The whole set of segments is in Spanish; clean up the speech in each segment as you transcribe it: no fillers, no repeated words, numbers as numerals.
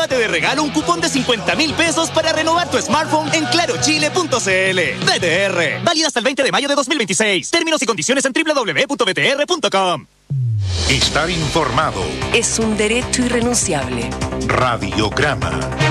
llévate de regalo un cupón de 50.000 pesos para renovar tu smartphone en clarochile.cl. BTR, válido hasta el 20 de mayo de 2026. Términos y condiciones en www.btr.com. Estar informado es un derecho irrenunciable. Radiograma.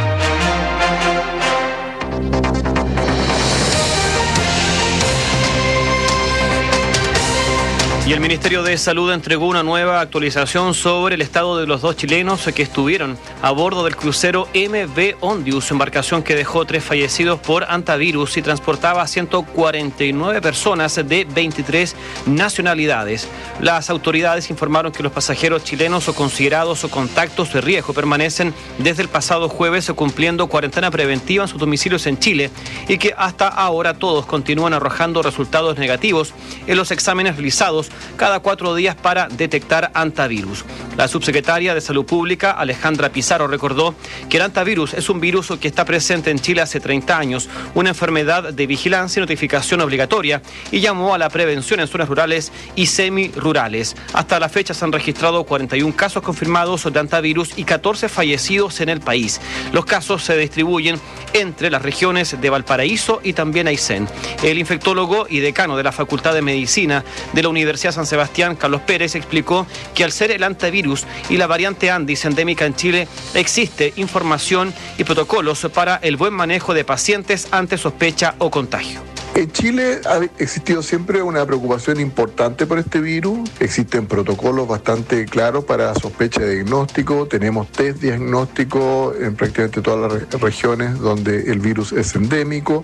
Y el Ministerio de Salud entregó una nueva actualización sobre el estado de los 2 chilenos que estuvieron a bordo del crucero MV Ondius, embarcación que dejó 3 fallecidos por antivirus y transportaba a 149 personas de 23 nacionalidades. Las autoridades informaron que los pasajeros chilenos o considerados o contactos de riesgo permanecen desde el pasado jueves cumpliendo cuarentena preventiva en sus domicilios en Chile y que hasta ahora todos continúan arrojando resultados negativos en los exámenes realizados cada 4 días para detectar antivirus. La subsecretaria de Salud Pública, Alejandra Pizarro, recordó que el antivirus es un virus que está presente en Chile hace 30 años, una enfermedad de vigilancia y notificación obligatoria, y llamó a la prevención en zonas rurales y semirurales. Hasta la fecha se han registrado 41 casos confirmados de antivirus y 14 fallecidos en el país. Los casos se distribuyen entre las regiones de Valparaíso y también Aysén. El infectólogo y decano de la Facultad de Medicina de la Universidad San Sebastián, Carlos Pérez, explicó que al ser el antivirus y la variante Andis endémica en Chile, existe información y protocolos para el buen manejo de pacientes ante sospecha o contagio. En Chile ha existido siempre una preocupación importante por este virus. Existen protocolos bastante claros para sospecha de diagnóstico. Tenemos test diagnóstico en prácticamente todas las regiones donde el virus es endémico.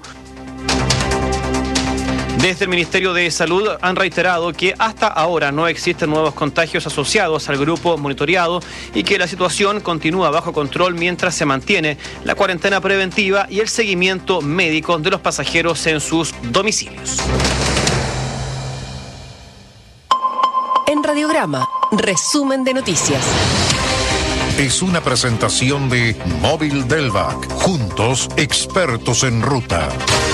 Desde el Ministerio de Salud han reiterado que hasta ahora no existen nuevos contagios asociados al grupo monitoreado y que la situación continúa bajo control mientras se mantiene la cuarentena preventiva y el seguimiento médico de los pasajeros en sus domicilios. En Radiograma, resumen de noticias. Es una presentación de Móvil Delvac. Juntos, expertos en ruta.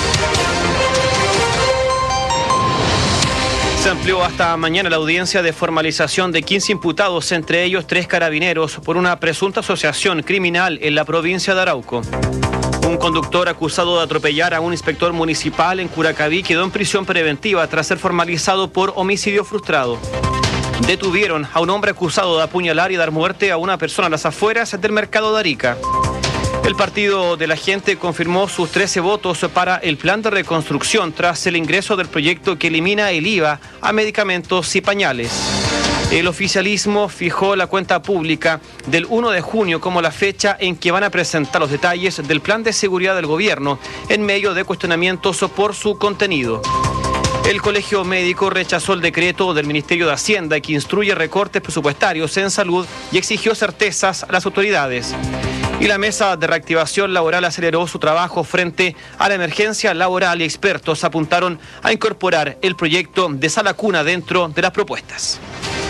Se amplió hasta mañana la audiencia de formalización de 15 imputados, entre ellos 3 carabineros, por una presunta asociación criminal en la provincia de Arauco. Un conductor acusado de atropellar a un inspector municipal en Curacaví quedó en prisión preventiva tras ser formalizado por homicidio frustrado. Detuvieron a un hombre acusado de apuñalar y dar muerte a una persona a las afueras del mercado de Arica. El Partido de la Gente confirmó sus 13 votos para el plan de reconstrucción tras el ingreso del proyecto que elimina el IVA a medicamentos y pañales. El oficialismo fijó la cuenta pública del 1 de junio como la fecha en que van a presentar los detalles del plan de seguridad del gobierno en medio de cuestionamientos por su contenido. El Colegio Médico rechazó el decreto del Ministerio de Hacienda que instruye recortes presupuestarios en salud y exigió certezas a las autoridades. Y la Mesa de Reactivación Laboral aceleró su trabajo frente a la emergencia laboral y expertos apuntaron a incorporar el proyecto de sala cuna dentro de las propuestas.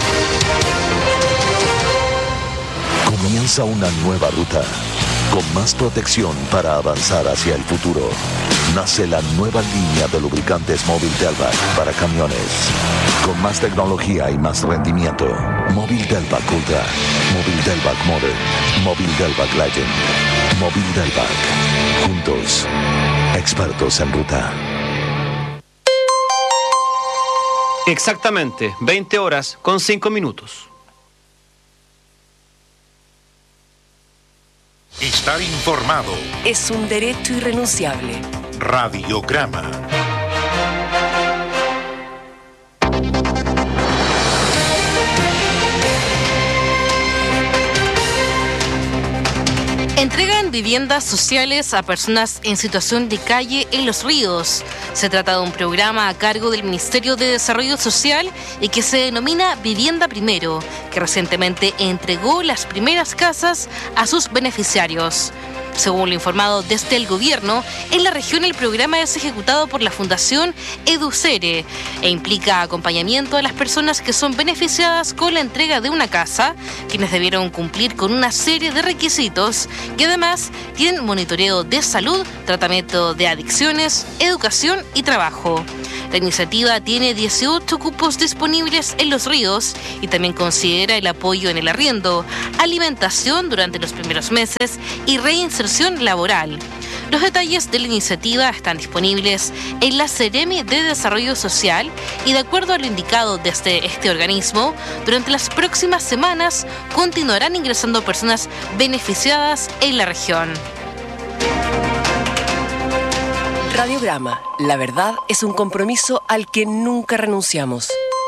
Comienza una nueva ruta, con más protección para avanzar hacia el futuro. Nace la nueva línea de lubricantes Móvil Delvac para camiones. Con más tecnología y más rendimiento. Móvil Delvac Ultra, Móvil Delvac Modern, Móvil Delvac Legend, Móvil Delvac. Juntos, expertos en ruta. Exactamente, 20 horas con 5 minutos. Estar informado es un derecho irrenunciable. Radiograma. Entregan viviendas sociales a personas en situación de calle en Los Ríos. Se trata de un programa a cargo del Ministerio de Desarrollo Social y que se denomina Vivienda Primero, que recientemente entregó las primeras casas a sus beneficiarios. Según lo informado desde el gobierno, en la región el programa es ejecutado por la Fundación Educere e implica acompañamiento a las personas que son beneficiadas con la entrega de una casa, quienes debieron cumplir con una serie de requisitos que además tienen monitoreo de salud, tratamiento de adicciones, educación y trabajo. La iniciativa tiene 18 cupos disponibles en Los Ríos y también considera el apoyo en el arriendo, alimentación durante los primeros meses y reinserción laboral. Los detalles de la iniciativa están disponibles en la Seremi de Desarrollo Social y, de acuerdo a lo indicado desde este organismo, durante las próximas semanas continuarán ingresando personas beneficiadas en la región. Radiograma. La verdad es un compromiso al que nunca renunciamos.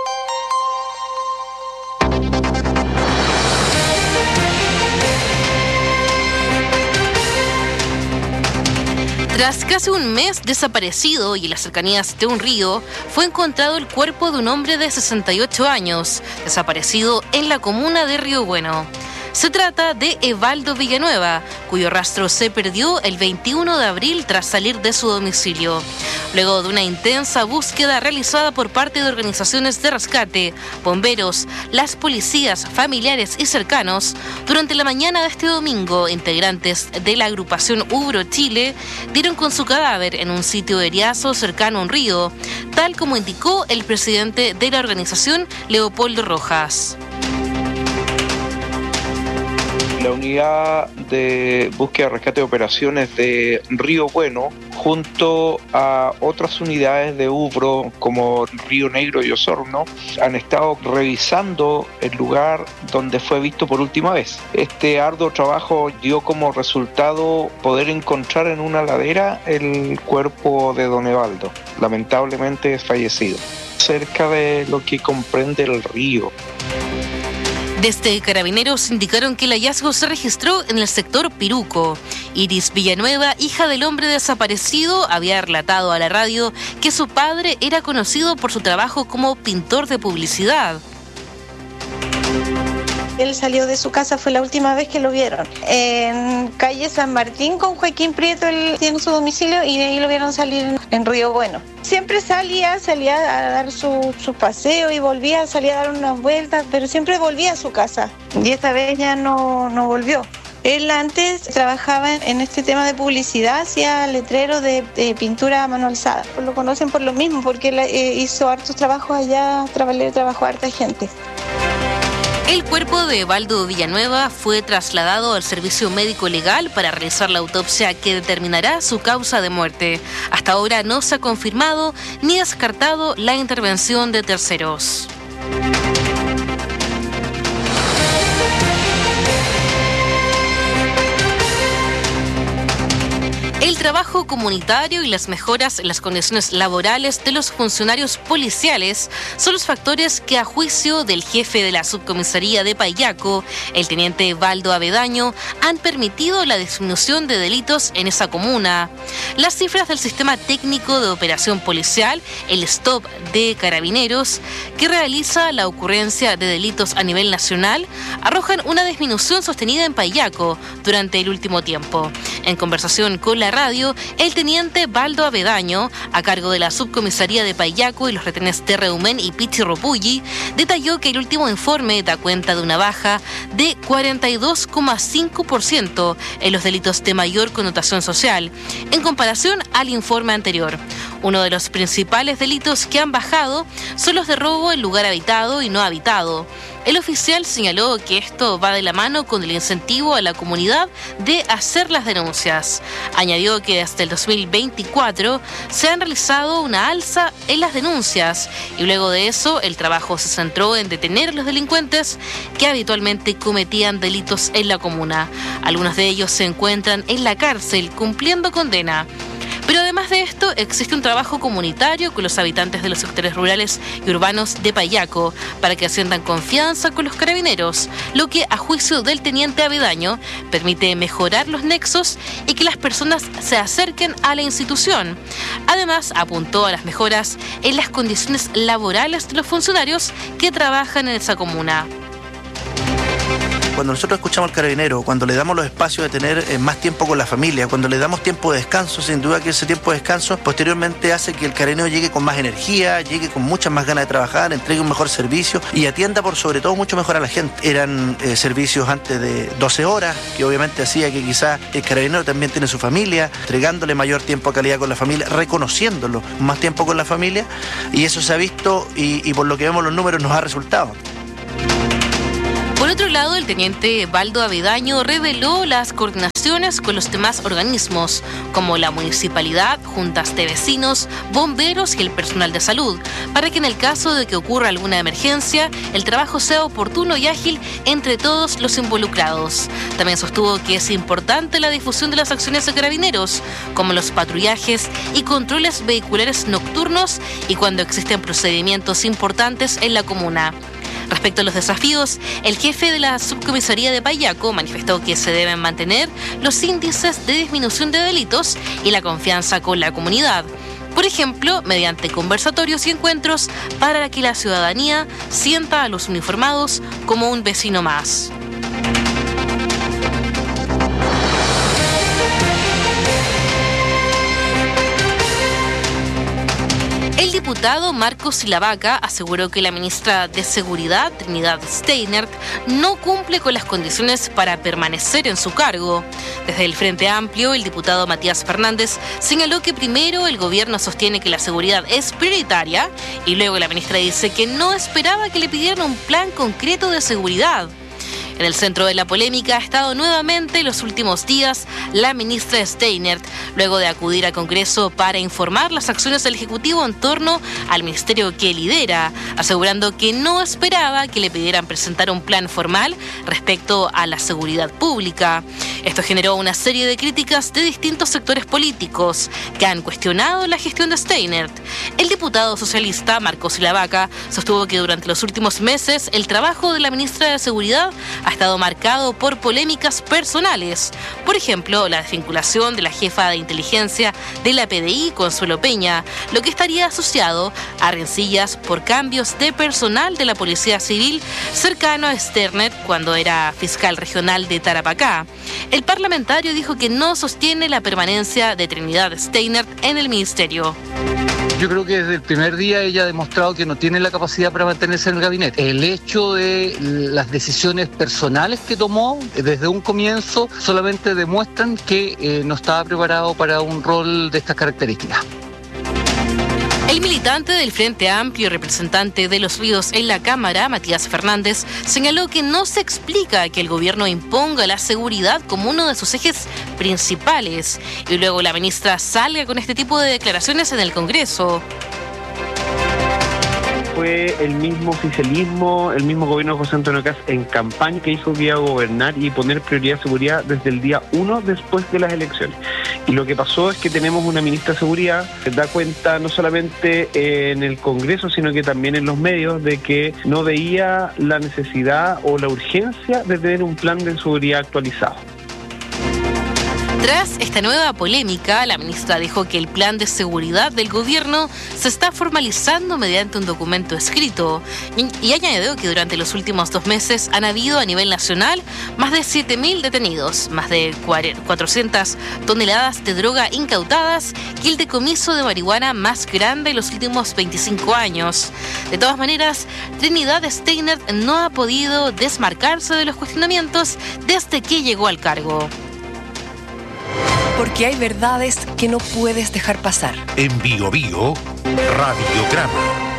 Tras casi un mes desaparecido y en las cercanías de un río, fue encontrado el cuerpo de un hombre de 68 años, desaparecido en la comuna de Río Bueno. Se trata de Evaldo Villanueva, cuyo rastro se perdió el 21 de abril tras salir de su domicilio. Luego de una intensa búsqueda realizada por parte de organizaciones de rescate, bomberos, las policías, familiares y cercanos, durante la mañana de este domingo, integrantes de la agrupación Ubro Chile dieron con su cadáver en un sitio de Eriazo cercano a un río, tal como indicó el presidente de la organización, Leopoldo Rojas. La unidad de búsqueda, rescate y operaciones de Río Bueno, junto a otras unidades de Ubro como Río Negro y Osorno, han estado revisando el lugar donde fue visto por última vez. Este arduo trabajo dio como resultado poder encontrar en una ladera el cuerpo de don Evaldo, lamentablemente fallecido, cerca de lo que comprende el río. Desde Carabineros indicaron que el hallazgo se registró en el sector Piruco. Iris Villanueva, hija del hombre desaparecido, había relatado a la radio que su padre era conocido por su trabajo como pintor de publicidad. Él salió de su casa, fue la última vez que lo vieron. En calle San Martín con Joaquín Prieto, él tiene su domicilio y de ahí lo vieron salir en Río Bueno. Siempre salía a dar su paseo y salía a dar unas vueltas, pero siempre volvía a su casa. Y esta vez ya no volvió. Él antes trabajaba en este tema de publicidad, hacía letreros de pintura a mano alzada. Lo conocen por lo mismo, porque él hizo hartos trabajos allá, trabajó a harta gente. El cuerpo de Evaldo Villanueva fue trasladado al servicio médico legal para realizar la autopsia que determinará su causa de muerte. Hasta ahora no se ha confirmado ni descartado la intervención de terceros. El trabajo comunitario y las mejoras en las condiciones laborales de los funcionarios policiales son los factores que, a juicio del jefe de la subcomisaría de Payaco, el teniente Evaldo Avedaño, han permitido la disminución de delitos en esa comuna. Las cifras del Sistema Técnico de Operación Policial, el STOP de Carabineros, que realiza la ocurrencia de delitos a nivel nacional, arrojan una disminución sostenida en Payaco durante el último tiempo. En conversación con la radio, el teniente Evaldo Avedaño, a cargo de la subcomisaría de Payaco y los retenes de Reumén y Pichirropulli, detalló que el último informe da cuenta de una baja de 42,5% en los delitos de mayor connotación social, en comparación al informe anterior. Uno de los principales delitos que han bajado son los de robo en lugar habitado y no habitado. El oficial señaló que esto va de la mano con el incentivo a la comunidad de hacer las denuncias. Añadió que desde el 2024 se han realizado una alza en las denuncias y luego de eso el trabajo se centró en detener a los delincuentes que habitualmente cometían delitos en la comuna. Algunos de ellos se encuentran en la cárcel cumpliendo condena. Pero además de esto, existe un trabajo comunitario con los habitantes de los sectores rurales y urbanos de Payaco para que sientan confianza con los carabineros, lo que, a juicio del teniente Avedaño, permite mejorar los nexos y que las personas se acerquen a la institución. Además, apuntó a las mejoras en las condiciones laborales de los funcionarios que trabajan en esa comuna. cuando nosotros escuchamos al carabinero, cuando le damos los espacios de tener más tiempo con la familia, cuando le damos tiempo de descanso, sin duda que ese tiempo de descanso posteriormente hace que el carabinero llegue con más energía, llegue con muchas más ganas de trabajar, entregue un mejor servicio y atienda por sobre todo mucho mejor a la gente. Eran servicios antes de 12 horas, que obviamente hacía que quizás el carabinero también tiene su familia, entregándole mayor tiempo a calidad con la familia, reconociéndolo más tiempo con la familia, y eso se ha visto y por lo que vemos los números nos ha resultado. Por otro lado, el teniente Baldo Avedaño reveló las coordinaciones con los demás organismos, como la municipalidad, juntas de vecinos, bomberos y el personal de salud, para que en el caso de que ocurra alguna emergencia, el trabajo sea oportuno y ágil entre todos los involucrados. También sostuvo que es importante la difusión de las acciones de carabineros, como los patrullajes y controles vehiculares nocturnos y cuando existen procedimientos importantes en la comuna. Respecto a los desafíos, el jefe de la subcomisaría de Payaco manifestó que se deben mantener los índices de disminución de delitos y la confianza con la comunidad. Por ejemplo, mediante conversatorios y encuentros para que la ciudadanía sienta a los uniformados como un vecino más. El diputado Marcos Silavaca aseguró que la ministra de Seguridad, Trinidad Steinert, no cumple con las condiciones para permanecer en su cargo. Desde el Frente Amplio, el diputado Matías Fernández señaló que primero el gobierno sostiene que la seguridad es prioritaria y luego la ministra dice que no esperaba que le pidieran un plan concreto de seguridad. En el centro de la polémica ha estado nuevamente en los últimos días la ministra Steinert, luego de acudir al Congreso para informar las acciones del Ejecutivo en torno al ministerio que lidera, asegurando que no esperaba que le pidieran presentar un plan formal respecto a la seguridad pública. Esto generó una serie de críticas de distintos sectores políticos que han cuestionado la gestión de Steinert. El diputado socialista Marcos Silavaca sostuvo que durante los últimos meses el trabajo de la ministra de Seguridad ha estado marcado por polémicas personales. Por ejemplo, la desvinculación de la jefa de inteligencia de la PDI, Consuelo Peña, lo que estaría asociado a rencillas por cambios de personal de la Policía Civil cercano a Steinert cuando era fiscal regional de Tarapacá. El parlamentario dijo que no sostiene la permanencia de Trinidad Steinert en el ministerio. Yo creo que desde el primer día ella ha demostrado que no tiene la capacidad para mantenerse en el gabinete. El hecho de las decisiones personales que tomó desde un comienzo solamente demuestran que no estaba preparado para un rol de estas características. El militante del Frente Amplio y representante de Los Ríos en la Cámara, Matías Fernández, señaló que no se explica que el gobierno imponga la seguridad como uno de sus ejes principales y luego la ministra salga con este tipo de declaraciones en el Congreso. Fue el mismo oficialismo, el mismo gobierno de José Antonio Kast en campaña que dijo que iba a gobernar y poner prioridad de seguridad desde el día 1 después de las elecciones. Y lo que pasó es que tenemos una ministra de Seguridad que da cuenta no solamente en el Congreso, sino que también en los medios de que no veía la necesidad o la urgencia de tener un plan de seguridad actualizado. Tras esta nueva polémica, la ministra dijo que el plan de seguridad del gobierno se está formalizando mediante un documento escrito y añadió que durante los últimos 2 meses han habido a nivel nacional más de 7.000 detenidos, más de 400 toneladas de droga incautadas y el decomiso de marihuana más grande en los últimos 25 años. De todas maneras, Trinidad Steinert no ha podido desmarcarse de los cuestionamientos desde que llegó al cargo. Porque hay verdades que no puedes dejar pasar. En Bio Bio, Radiograma.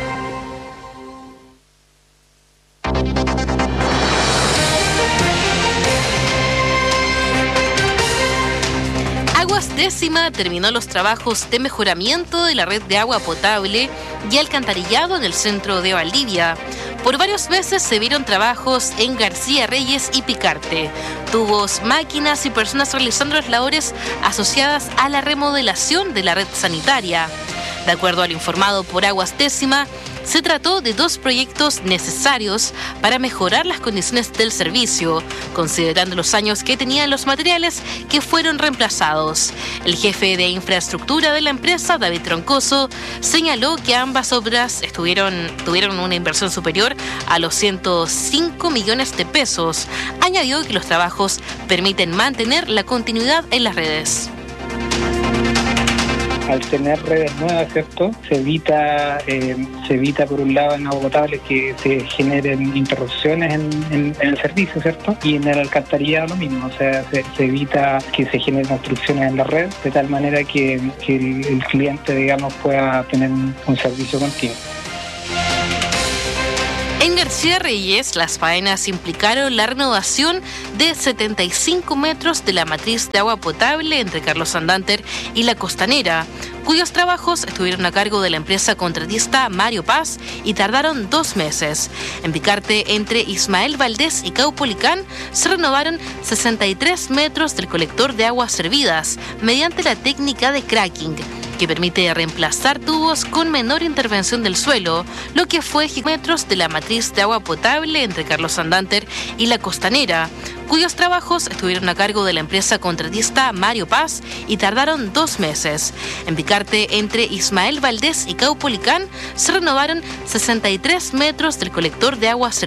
Aguas Décima terminó los trabajos de mejoramiento de la red de agua potable y alcantarillado en el centro de Valdivia. Por varios meses se vieron trabajos en García Reyes y Picarte, tubos, máquinas y personas realizando las labores asociadas a la remodelación de la red sanitaria. De acuerdo al informado por Aguas Décima, se trató de 2 proyectos necesarios para mejorar las condiciones del servicio, considerando los años que tenían los materiales que fueron reemplazados. El jefe de infraestructura de la empresa, David Troncoso, señaló que ambas obras tuvieron una inversión superior a los 105 millones de pesos. Añadió que los trabajos permiten mantener la continuidad en las redes. Al tener redes nuevas, ¿cierto? Se evita por un lado en agua potable que se generen interrupciones en el servicio, ¿cierto? Y en el alcantarillado lo mismo, o sea, se evita que se generen obstrucciones en la red, de tal manera que el cliente, digamos, pueda tener un servicio continuo. En García Reyes, las faenas implicaron la renovación de 75 metros de la matriz de agua potable entre Carlos Santander y La Costanera, cuyos trabajos estuvieron a cargo de la empresa contratista Mario Paz y tardaron 2 meses. En Picarte, entre Ismael Valdés y Caupolicán, se renovaron 63 metros del colector de aguas servidas mediante la técnica de cracking, que permite reemplazar tubos con menor intervención del suelo, lo que fue metros de la matriz de agua potable entre Carlos Santander y La Costanera, cuyos trabajos estuvieron a cargo de la empresa contratista Mario Paz y tardaron 2 meses. En Picarte, entre Ismael Valdés y Caupolicán, se renovaron 63 metros del colector de aguas